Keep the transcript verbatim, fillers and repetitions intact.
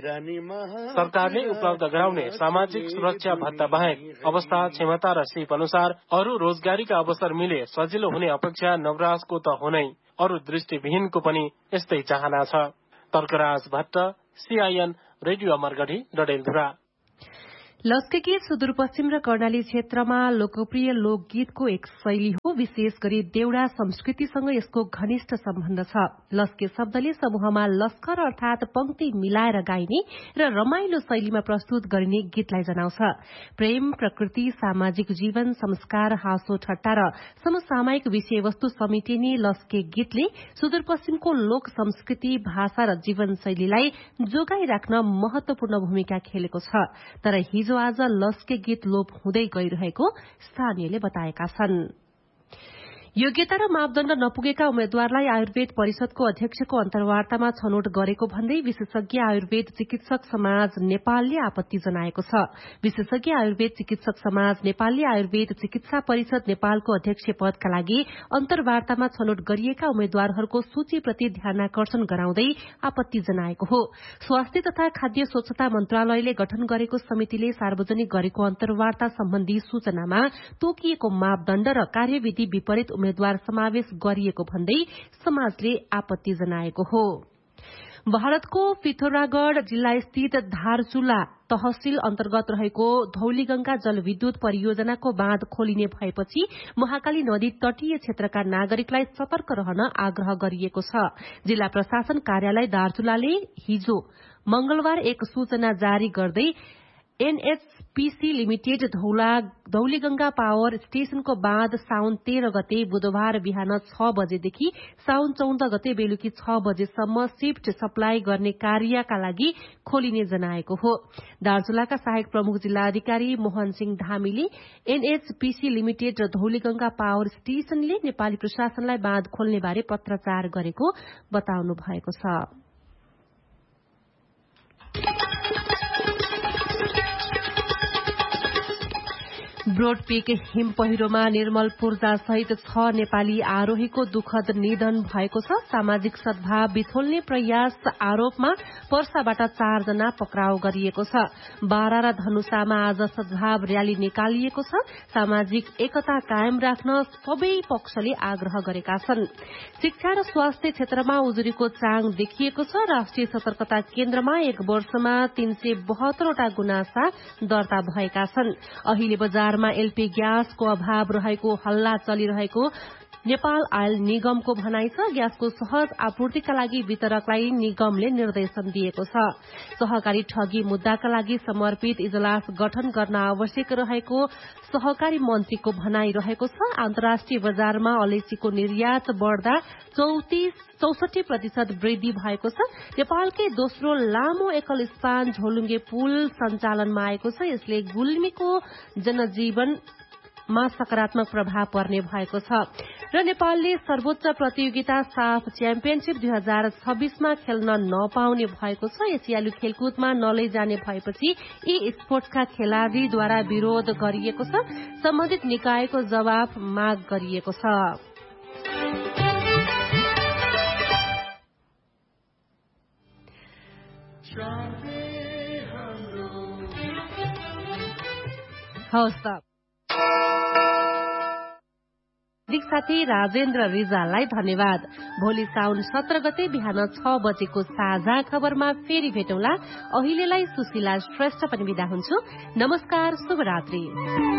सरकारले उपलब्ध गराउने सामाजिक सुरक्षा भत्ता बाहेक अवस्था, क्षमता र सिप अनुसार अरू रोजगारीका अवसर मिले सजिलो हुने अपेक्षा नवराजको त हुनै, अरू दृष्टिविहीनको पनि यस्तै चाहना छ। Tarkaraj Bhatt, CIN radio Amargadhi, Dadeldhura. लस्के गीत सुदूरपश्चिम र कर्णाली क्षेत्रमा लोकप्रिय लोकगीतको एक शैली हो। विशेष गरी देउडा संस्कृतिसँग यसको घनिष्ठ सम्बन्ध छ। लस्के शब्दले समूहमा लस्कर अर्थात पंक्ति मिलाएर गाइने र रमाइलो शैलीमा प्रस्तुत गरिने गीतलाई जनाउँछ। प्रेम, प्रकृति, सामाजिक जीवन, संस्कार, हाँसो ठट्टा र समसामयिक विषयवस्तु समेटिने लस्के गीतले सुदूरपश्चिमको लोक संस्कृति, भाषा र जीवनशैलीलाई जोगाइराख्न महत्वपूर्ण भूमिका खेलेको छ। तर हिजो आज लस्के गीत लोप हुँदै गइरहेको स्थानीयले बताएका छन्। योग्यता र मापदण्ड नपुगेका उम्मेद्वारलाई आयुर्वेद परिषदको अध्यक्षको अन्तर्वार्तामा छनौट गरेको भन्दै विशेषज्ञ आयुर्वेद चिकित्सक समाज नेपालले आपत्ति जनाएको छ। विशेषज्ञ आयुर्वेद चिकित्सक समाज नेपालले आयुर्वेद चिकित्सा परिषद नेपालको अध्यक्ष पदका लागि अन्तर्वार्तामा छनौट गरिएका उम्मेद्वारहरूको सूचीप्रति ध्यानाकर्षण गराउँदै आपत्ति जनाएको हो। स्वास्थ्य तथा खाद्य स्वच्छता मन्त्रालयले गठन गरेको समितिले सार्वजनिक गरेको अन्तर्वार्ता सम्बन्धी सूचनामा तोकिएको मापदण्ड र कार्यविधि विपरीत उम्मेद्वार समावेश गरिएको भन्दै समाजले आपत्ति जनाएको हो। भारतको पिथौरागढ़ जिल्ला स्थित धारचुला तहसील अन्तर्गत रहेको धौलीगंगा जलविद्युत परियोजनाको बाँध खोलिने भएपछि महाकाली नदी तटीय क्षेत्रका नागरिकलाई सतर्क रहन आग्रह गरिएको छ। जिल्ला प्रशासन कार्यालय दार्चुलाले हिजो मंगलबार एक सूचना जारी गर्दै एनएचपीसी लिमिटेड धौलीगंगा पावर स्टेशनको बाँध साउन तेह्र गते बुधबार बिहान छ बजेदेखि साउन चौध गते बेलुकी छ बजेसम्म शिफ्ट सप्लाई गर्ने कार्यका लागि खोलिने जनाएको हो। दार्चुलाका सहायक प्रमुख जिल्लाधिकारी मोहन सिंह धामीले एनएचपीसी लिमिटेड र धौलीगंगा पावर स्टेशनले नेपाली प्रशासनलाई बाँध खोल्ने बारे पत्राचार गरेको बताउनु भएको छ। ब्रोडपीक हिम पहिरोमा निर्मल पूर्जा सहित छ नेपाली आरोहीको दुखद निधन भएको छ। सामाजिक सद्भाव बिथोल्ने प्रयास आरोपमा पर्साबाट चारजना पक्राउ गरिएको छ। बारा र धनुषामा आज सद्भाव रयाली निकालिएको छ। सामाजिक एकता कायम राख्न सबै पक्षले आग्रह गरेका छन्। शिक्षा र स्वास्थ्य क्षेत्रमा उजुरीको चाङ देखिएको छ। राष्ट्रिय सतर्कता केन्द्रमा एक वर्षमा तीन सय बहत्तरवटा गुनासा दर्ता भएका छन्। अहिले बजारमा एलपी ग्यासको अभाव रहेको हल्ला चलिरहेको नेपाल आयल निगमको भनाइ छ। ग्यासको सहज आपूर्तिका लागि वितरकलाई निगमले निर्देशन दिएको छ। सहकारी ठगी मुद्दाका लागि समर्पित इजलास गठन गर्न आवश्यक रहेको सहकारी मन्त्रीको भनाइ रहेको छ। अन्तर्राष्ट्रिय बजारमा अलैँचीको निर्यात बढ़दा चौतिस चौसठी प्रतिशत वृद्धि भएको छ। नेपालकै दोस्रो लामो एकल स्पान झोलुङ्गे पुल सञ्चालनमा आएको छ। यसले गुल्मीको जनजीवन मा सकारात्मक प्रभाव पर्ने भएको छ र नेपालले सर्वोच्च प्रतियोगिता साफ च्याम्पियनशीप दुई हजार छब्बीसमा खेल्न नपाउने भएको छ। एसियाली खेलकुदमा नलैजाने भएपछि यी स्पोर्ट्सका खेलाड़ीद्वारा विरोध गरिएको छ। सम्बन्धित निकायको जवाफ माग गरिएको छ। हवस् त साथी राजेन्द्र रिजाललाई धन्यवाद। भोलि साउन सत्र गते बिहान छ बजेको साझा खबरमा फेरि भेटौँला। अहिलेलाई सुशीला श्रेष्ठ पनि बिदा हुन्छु। नमस्कार, शुभरात्रि।